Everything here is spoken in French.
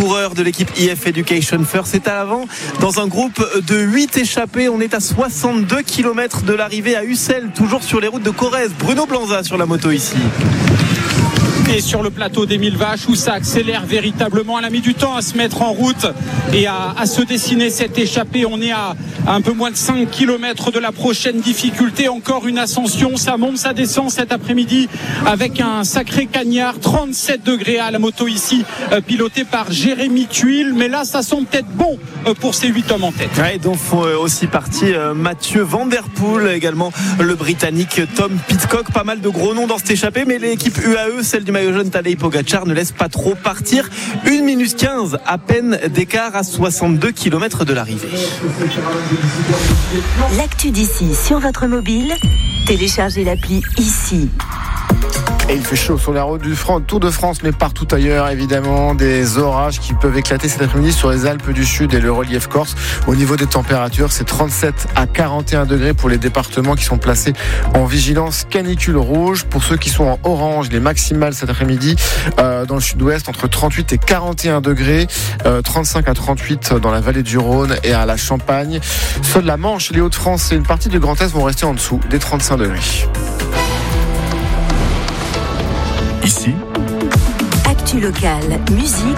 coureurs de l'équipe IF Education First. C'est à l'avant dans un groupe de 8 échappés. On est à 62 km de l'arrivée à Ussel, toujours sur les routes de Corrèze. Bruno Blanza sur la moto ici. Et sur le plateau des 1000 vaches où ça accélère véritablement, elle a mis du temps à se mettre en route et à se dessiner cette échappée. On est à un peu moins de 5 km de la prochaine difficulté. Encore une ascension, ça monte, ça descend cet après-midi avec un sacré cagnard. 37 degrés à la moto ici, pilotée par Jérémy Tuile. Mais là, ça sent peut-être bon pour ces 8 hommes en tête. Ouais, dont font aussi partie Mathieu Van Der Poel, également le Britannique Tom Pidcock. Pas mal de gros noms dans cette échappée, mais l'équipe UAE, celle du maillot jaune Tadej Pogacar, ne laisse pas trop partir. 1 minute 15 à peine d'écart à 62 km de l'arrivée. L'actu d'ici sur votre mobile, téléchargez l'appli ici. Et il fait chaud sur la route du Tour de France, mais partout ailleurs, évidemment, des orages qui peuvent éclater cet après-midi sur les Alpes du Sud et le relief corse. Au niveau des températures, c'est 37 à 41 degrés pour les départements qui sont placés en vigilance canicule rouge. Pour ceux qui sont en orange, les maximales cet après-midi, dans le sud-ouest, entre 38 et 41 degrés, 35 à 38 dans la vallée du Rhône et à la Champagne. Seule la Manche, les Hauts-de-France et une partie du Grand Est vont rester en dessous des 35 degrés. Ici, actu locale, musique,